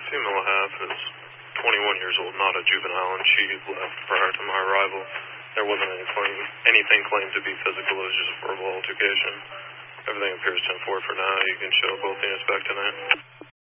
Female half is 21 years old, not a juvenile, and she left prior to my arrival. There wasn't anything claimed to be physical. It was just a verbal altercation. Everything appears 10-4 for now. You can show both units back tonight.